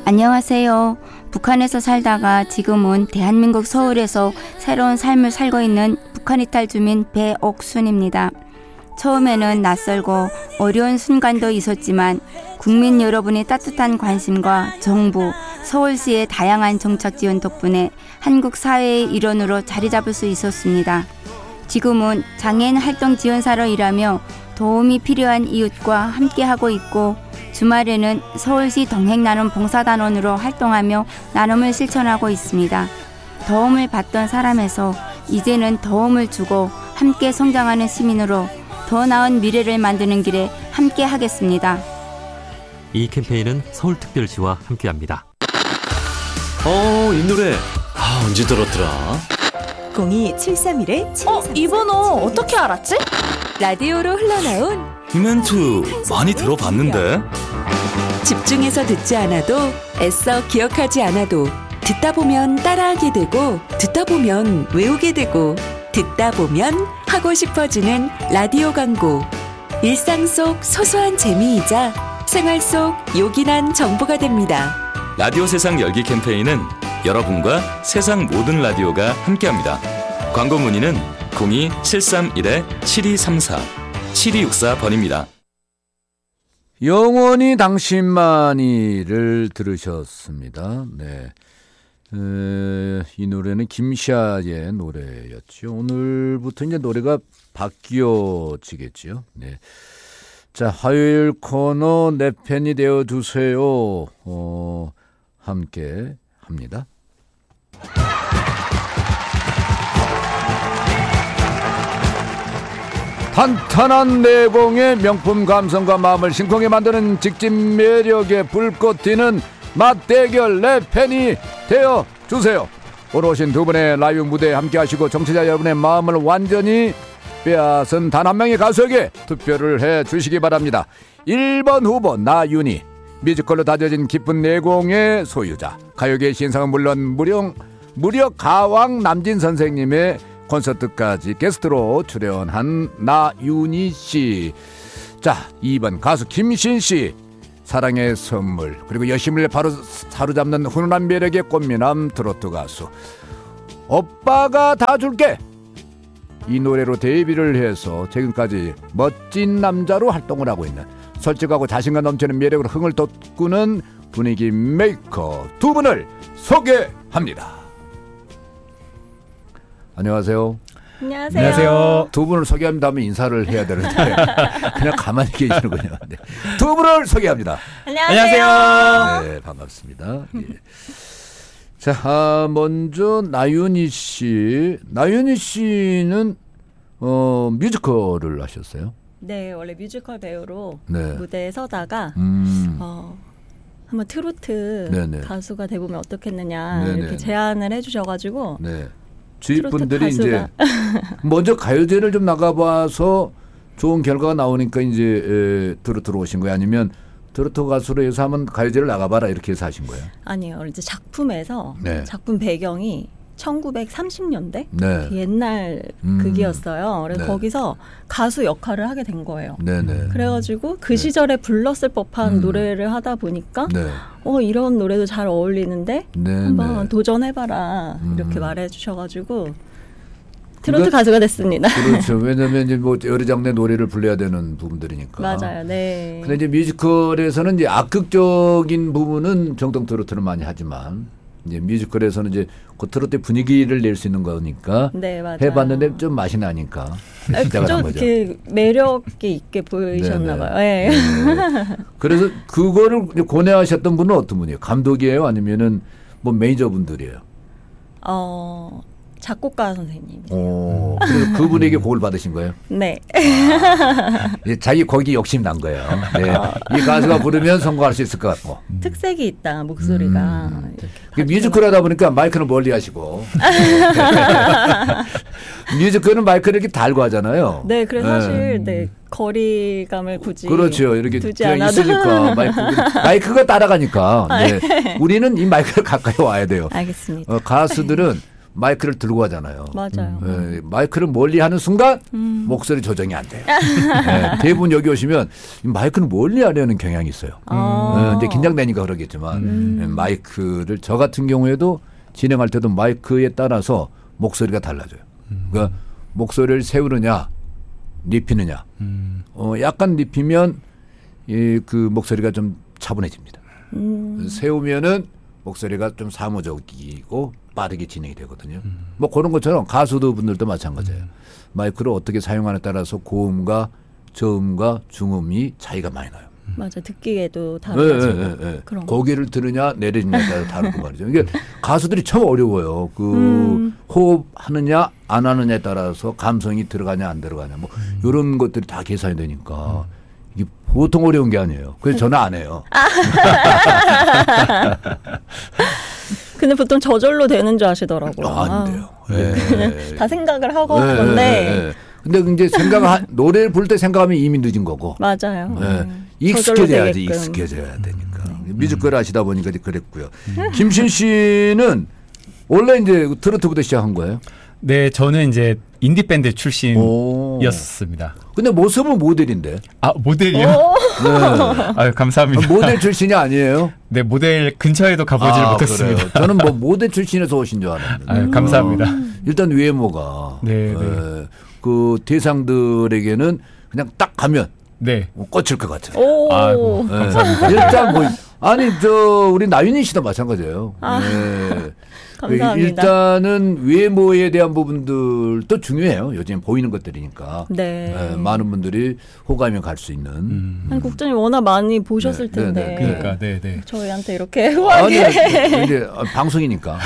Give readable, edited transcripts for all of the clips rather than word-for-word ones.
안녕하세요. 북한에서 살다가 지금은 대한민국 서울에서 새로운 삶을 살고 있는 북한 이탈 주민 배옥순입니다. 처음에는 낯설고 어려운 순간도 있었지만 국민 여러분의 따뜻한 관심과 정부, 서울시의 다양한 정책 지원 덕분에 한국 사회의 일원으로 자리 잡을 수 있었습니다. 지금은 장애인 활동 지원사로 일하며 도움이 필요한 이웃과 함께하고 있고 주말에는 서울시 동행나눔 봉사단원으로 활동하며 나눔을 실천하고 있습니다. 도움을 받던 사람에서 이제는 도움을 주고 함께 성장하는 시민으로 더 나은 미래를 만드는 길에 함께 하겠습니다. 이 캠페인은 서울특별시와 함께합니다. 이 노래 언제 들었더라? 02-731-7234. 이 번호 어떻게 알았지? 라디오로 흘러나온 이 멘트 많이 들어봤는데? 집중해서 듣지 않아도 애써 기억하지 않아도 듣다 보면 따라하게 되고 듣다 보면 외우게 되고 듣다 보면 하고 싶어지는 라디오 광고. 일상 속 소소한 재미이자 생활 속 요긴한 정보가 됩니다. 라디오 세상 열기 캠페인은 여러분과 세상 모든 라디오가 함께합니다. 광고 문의는 02-731-7234 7264번입니다. 영원히 당신만이를 들으셨습니다. 네, 이 노래는 김샤의 노래였죠. 오늘부터 이제 노래가 바뀌어지겠죠. 네. 자, 화요일 코너 내 팬이 되어주세요. 함께 합니다. 탄탄한 내공의 명품 감성과 마음을 심쿵하게 만드는 직진 매력에 불꽃 튀는 맞대결 내 팬이 되어주세요. 오늘 오신 두 분의 라이브 무대에 함께 하시고 정치자 여러분의 마음을 완전히 빼앗은 단 한 명의 가수에게 투표를 해주시기 바랍니다. 1번 후보 나윤희, 뮤지컬로 다져진 깊은 내공의 소유자, 가요계 신상은 물론 무려 가왕 남진 선생님의 콘서트까지 게스트로 출연한 나윤희 씨. 자, 2번 가수 김신 씨, 사랑의 선물, 그리고 여심을 바로 사로잡는 훈훈한 매력의 꽃미남 트로트 가수. 오빠가 다 줄게, 이 노래로 데뷔를 해서 최근까지 멋진 남자로 활동을 하고 있는 솔직하고 자신감 넘치는 매력으로 흥을 돋구는 분위기 메이커 두 분을 소개합니다. 안녕하세요. 안녕하세요. 두 분을 소개합니다 하면 인사를 해야 되는데 그냥 가만히 계시는군요. 네. 두 분을 소개합니다. 안녕하세요. 네, 반갑습니다. 예. 자, 먼저 나윤희 씨. 나윤희 씨는 뮤지컬을 하셨어요? 네, 원래 뮤지컬 배우로 네. 무대에 서다가 한번 트로트 네네. 가수가 돼보면 어떻겠느냐 네네. 이렇게 제안을 해주셔가지고 네. 주위 트로트 분들이 이제 가수가. 먼저 가요제를 좀 나가봐서 좋은 결과가 나오니까 이제 트로트로 오신 거예요? 아니면 트로트 가수로 해서 한번 가요제를 나가봐라 이렇게 해서 하신 거예요? 아니요, 이제 작품에서 네. 작품 배경이 1930년대 네. 옛날 극이었어요. 그래서 네. 거기서 가수 역할을 하게 된 거예요. 네네. 그래가지고 그 시절에 불렀을 법한 노래를 하다 보니까 네. 이런 노래도 잘 어울리는데 네, 한번 네. 도전해봐라 이렇게 말해주셔가지고 그러니까- 트로트 가수가 됐습니다. 그렇죠. 왜냐면 이제 뭐 여러 장르의 노래를 불러야 되는 부분들이니까. 맞아요. 네. 근데 이제 뮤지컬에서는 이제 악극적인 부분은 정통 트로트를 많이 하지만 이제 뮤지컬에서는 이제 그 트로트 분위기를 낼 수 있는 거니까 네, 맞아요. 해봤는데 좀 맛이 나니까 시작을 한 좀 거죠. 이렇게 매력이 있게 보이셨나 네네. 봐요. 네. 네. 그래서 그거를 이제 고뇌하셨던 분은 어떤 분이에요? 감독이에요? 아니면은 뭐 매니저분들이에요? 작곡가 선생님. 그래서 그분에게 곡을 받으신 거예요? 네. 자기 거기 욕심 난 거예요. 네. 이 가수가 부르면 성공할 수 있을 것 같고. 특색이 있다 목소리가. 이렇게 뮤지컬 하다 보니까 마이크는 멀리 하시고. 뮤지컬은 마이크를 이렇게 달고 하잖아요. 네, 그래서 사실 네, 거리감을 굳이 그렇죠. 이렇게 두지 그냥 않아도. 있으니까 마이크가 따라가니까. 네. 우리는 이 마이크를 가까이 와야 돼요. 알겠습니다. 가수들은 마이크를 들고 가잖아요. 맞아요. 예, 마이크를 멀리 하는 순간 목소리 조정이 안 돼요. 예, 대부분 여기 오시면 마이크는 멀리 하려는 경향이 있어요. 이제 긴장되니까 그러겠지만 예, 마이크를 저 같은 경우에도 진행할 때도 마이크에 따라서 목소리가 달라져요. 그러니까 목소리를 세우느냐 눕히느냐. 약간 눕히면 그 목소리가 좀 차분해집니다. 세우면은 목소리가 좀 사무적이고 빠르게 진행이 되거든요. 뭐 그런 것처럼 가수들 분들도 마찬가지예요. 마이크를 어떻게 사용하느냐에 따라서 고음과 저음과 중음이 차이가 많이 나요. 맞아, 듣기에도 다르죠. 그런 고개를 들으냐 내리느냐에 따라 다르고 말이죠. 이게 가수들이 참 어려워요. 그 호흡하느냐 안 하느냐에 따라서 감성이 들어가냐 안 들어가냐 뭐 이런 것들이 다 계산이 되니까 이게 보통 어려운 게 아니에요. 그래서 저는 안 해요. 근데 보통 저절로 되는 줄 아시더라고요. 안 돼요. 다 생각을 하고 그런데. 근데 이제 노래를 부를 때 생각하면 이미 늦은 거고. 맞아요. 익숙해져야지, 익숙해져야 되니까. 뮤지컬 하시다 보니까 그랬고요. 김신 씨는 원래 이제 트로트부터 시작한 거예요? 네, 저는 이제 인디밴드 출신이었습니다. 근데 모습은 모델인데. 아, 모델이요? 네. 아유, 감사합니다. 모델 출신이 아니에요? 네, 모델 근처에도 가보질 못했습니다. 그래요? 저는 뭐 모델 출신에서 오신 줄 알았는데. 아유, 감사합니다. 일단 외모가. 네. 그 대상들에게는 그냥 딱 가면. 네. 꽂힐 것 같아요. 아이고, 감사합니다. 일단 뭐, 우리 나윤희 씨도 마찬가지예요. 네. 감사합니다. 일단은 외모에 대한 부분들도 중요해요. 요즘 보이는 것들이니까. 네. 많은 분들이 호감이 갈 수 있는. 아니, 국장님 워낙 많이 보셨을 텐데. 그러니까, 네. 저희한테 이렇게 후하게. 아니, 방송이니까.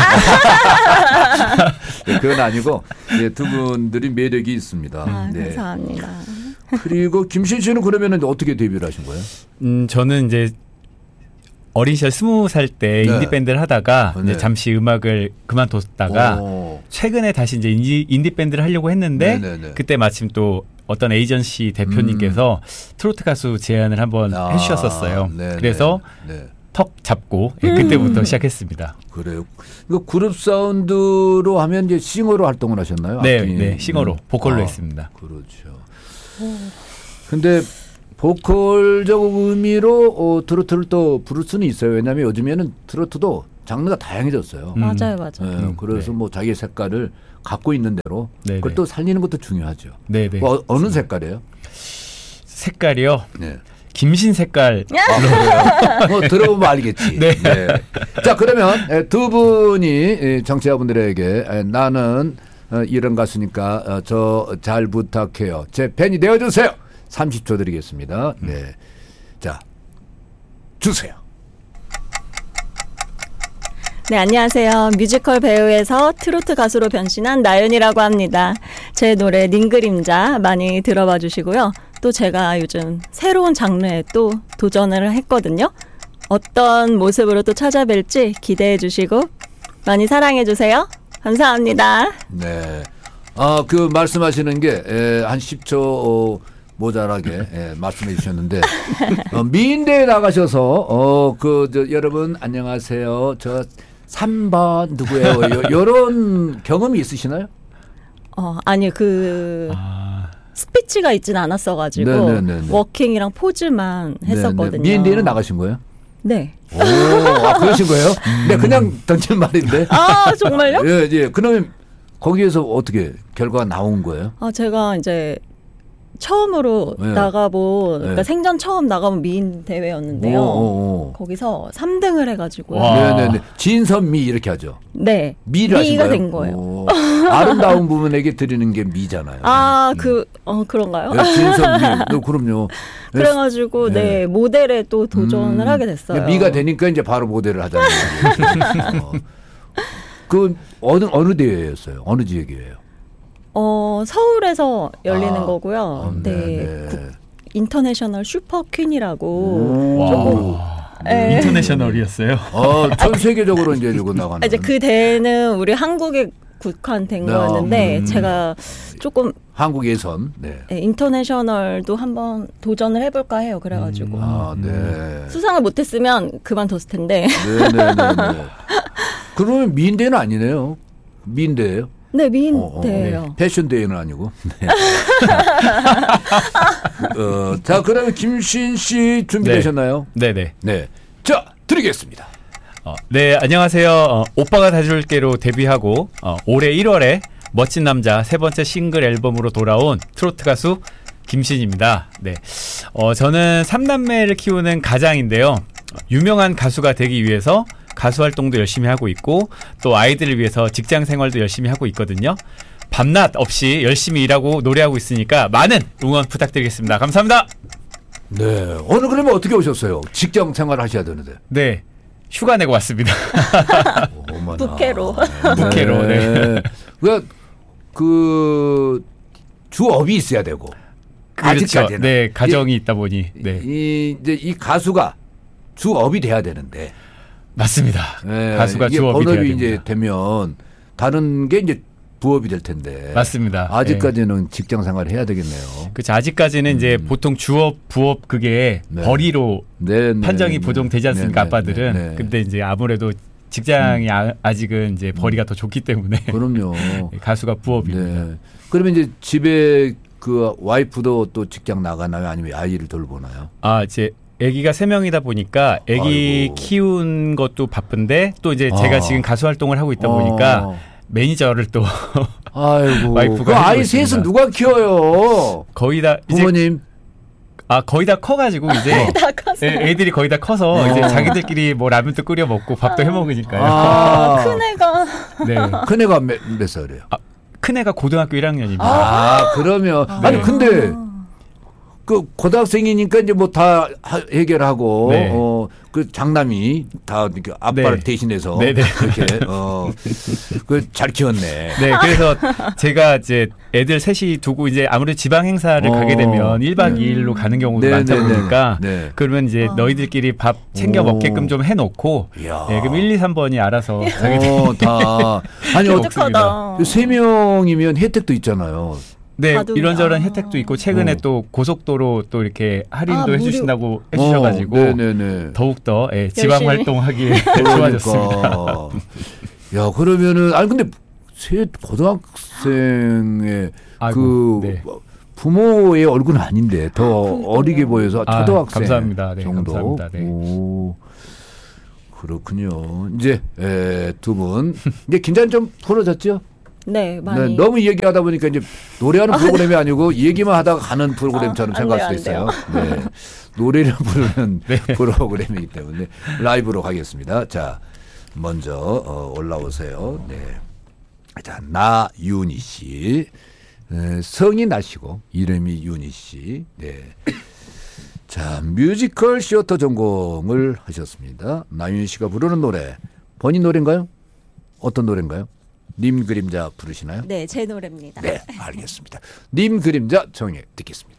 그건 아니고, 두 분들이 매력이 있습니다. 감사합니다. 그리고 김신 씨는 그러면 어떻게 데뷔를 하신 거예요? 저는 이제 어린 시절 20살 때 인디밴드를 하다가 이제 잠시 음악을 그만뒀다가 최근에 다시 이제 인디밴드를 하려고 했는데 그때 마침 또 어떤 에이전시 대표님께서 트로트 가수 제안을 한번 해주셨었어요. 그래서 턱 잡고 그때부터 시작했습니다. 그래요. 이거 그룹 사운드로 하면 이제 싱어로 활동을 하셨나요? 네, 싱어로 보컬로 했습니다. 그렇죠. 근데 보컬적 의미로 트로트를 또 부를 수는 있어요. 왜냐하면 요즘에는 트로트도 장르가 다양해졌어요. 맞아요. 그래서 뭐 자기의 색깔을 갖고 있는 대로 그걸 또 살리는 것도 중요하죠. 네네. 뭐 어느 색깔이에요? 색깔이요? 네. 김신 색깔. 뭐 들어보면 알겠지. 네. 자, 그러면 두 분이 청취자분들에게 나는 이런 가수니까 저 잘 부탁해요. 제 팬이 되어주세요. 30초 드리겠습니다. 네. 자, 주세요. 네, 안녕하세요. 뮤지컬 배우에서 트로트 가수로 변신한 나연이라고 합니다. 제 노래 닝그림자 많이 들어봐 주시고요. 또 제가 요즘 새로운 장르에 또 도전을 했거든요. 어떤 모습으로 또 찾아뵐지 기대해 주시고 많이 사랑해 주세요. 감사합니다. 네. 그 말씀하시는 게 한 10초 모자라게 말씀해 주셨는데 미인대에 나가셔서 여러분 안녕하세요. 저 3번 누구예요? 이런 경험이 있으시나요? 아니 스피치가 있진 않았어가지고 워킹이랑 포즈만 했었거든요. 미인대에는 나가신 거예요? 네. 그러신 거예요? 네, 그냥 던진 말인데. 정말요? 예. 그러면 거기에서 어떻게 결과가 나온 거예요? 제가 이제 처음으로 나가본 그러니까 생전 처음 나가본 미인 대회였는데요. 거기서 3등을 해가지고요. 네네네. 진선미 이렇게 하죠. 네. 미를 하신 미가 거예요? 된 거예요. 아름다운 부분에게 드리는 게 미잖아요. 그런가요? 진선미. 그럼요. 그래가지고 모델에 또 도전을 하게 됐어요. 미가 되니까 이제 바로 모델을 하자는 거예요. 그 어느 대회였어요? 어느 지역이에요? 서울에서 열리는 거고요. 네. 인터내셔널 슈퍼 퀸이라고 조금 인터내셔널이었어요. 전 세계적으로 이제 이거 나가는. 이제 그 대회는 우리 한국에 국한된 거였는데 제가 조금 한국 예선. 인터내셔널도 한번 도전을 해볼까 해요. 그래가지고 수상을 못했으면 그만뒀을 텐데. 네네네. 그러면 미인대는 아니네요. 미인대예요? 네, 미인대예요. 네. 패션대회는 아니고. 네. 자, 그러면 김신 씨 준비되셨나요? 네네. 네. 자, 드리겠습니다. 네, 안녕하세요. 오빠가 다 줄게로 데뷔하고 올해 1월에 멋진 남자 세 번째 싱글 앨범으로 돌아온 트로트 가수 김신입니다. 네, 저는 3남매를 키우는 가장인데요. 유명한 가수가 되기 위해서 가수 활동도 열심히 하고 있고 또 아이들을 위해서 직장 생활도 열심히 하고 있거든요. 밤낮 없이 열심히 일하고 노래하고 있으니까 많은 응원 부탁드리겠습니다. 감사합니다. 네, 오늘 그러면 어떻게 오셨어요? 직장 생활 하셔야 되는데. 네, 휴가 내고 왔습니다. 부캐로. 부캐로. 네. 그 주업이 있어야 되고. 그렇죠. 아직까지는. 네, 가정이 있다 보니. 네. 이제 이 가수가 주업이 돼야 되는데. 맞습니다. 네, 가수가 이게 주업이 돼야 본업이 됩니다. 이제 되면 다른 게 이제 부업이 될 텐데. 맞습니다. 아직까지는 직장 생활을 해야 되겠네요. 그렇죠. 아직까지는 이제 보통 주업, 부업 그게 벌이로 판정이 보정되지 않습니까? 아빠들은. 근데 이제 아무래도 직장이 아직은 이제 벌이가 더 좋기 때문에. 그럼요. 가수가 부업입니다. 네. 그러면 이제 집에 그 와이프도 또 직장 나가나요? 아니면 아이를 돌보나요? 이제 아기가 3명이다 보니까 아기 키운 것도 바쁜데 또 이제 제가 지금 가수 활동을 하고 있다 보니까 매니저를 또 아이고. 와이프가 그 아이 셋은 누가 키워요? 거의 다 부모님. 거의 다 커가지고 이제 애들이 거의 다 커서 이제 자기들끼리 뭐 라면도 끓여 먹고 밥도 해 먹으니까요. 큰 애가. 네. 큰 애가 몇 살이에요? 큰 애가 고등학교 1학년입니다. 그러면 아니 근데 그 고등학생이니까 이제 뭐 다 해결하고 네. 그 장남이 다 이렇게 아빠를 대신해서 그렇게 그 잘 키웠네. 네, 그래서 제가 이제 애들 셋이 두고 이제 아무래도 지방 행사를 가게 되면 1박 2일로 가는 경우도 많다 보니까 그러면 이제 너희들끼리 밥 챙겨 먹게끔 좀 해놓고 그럼 1, 2, 3번이 알아서 다 아니 어떡하다. 3명이면 혜택도 있잖아요. 네, 이런저런 혜택도 있고 최근에 또 고속도로 또 이렇게 할인도 해주신다고 해주셔가지고 더욱더 지방 활동하기에 좋아졌습니다. 야, 그러면은 아니 근데 고등학생의 부모의 얼굴은 아닌데 더 어리게 보여서 초등학생 감사합니다. 네, 정도. 감사합니다. 네. 오, 그렇군요. 이제 두 분 이제 긴장 좀 풀어졌죠? 네, 많이. 너무 얘기하다 보니까 이제 노래하는 프로그램이 아니고 얘기만 하다가 가는 프로그램처럼 생각할 수도 있어요. 네. 노래를 부르는 프로그램이기 때문에 라이브로 가겠습니다. 자, 먼저 올라오세요. 네. 자, 나윤희 씨. 성이 나시고 이름이 윤희 씨. 네. 자, 뮤지컬 시어터 전공을 하셨습니다. 나윤희 씨가 부르는 노래 본인 노래인가요? 어떤 노래인가요? 님 그림자 부르시나요? 네, 제 노래입니다. 네, 알겠습니다. 님 그림자 정해 듣겠습니다.